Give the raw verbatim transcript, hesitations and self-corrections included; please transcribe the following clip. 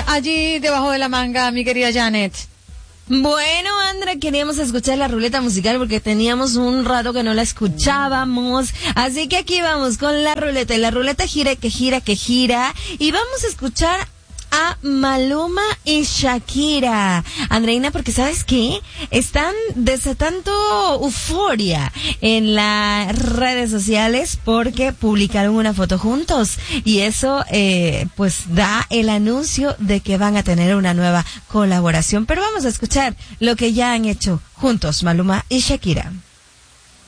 allí debajo de la manga, mi querida Janet? Bueno, Andra, queríamos escuchar la ruleta musical porque teníamos un rato que no la escuchábamos. Así que aquí vamos con la ruleta. Y la ruleta gira, que gira, que gira. Y vamos a escuchar a Maluma y Shakira. Andreina, porque ¿sabes qué? Están desatando euforia en las redes sociales porque publicaron una foto juntos. Y eso, eh, pues da el anuncio de que van a tener una nueva colaboración. Pero vamos a escuchar lo que ya han hecho juntos Maluma y Shakira.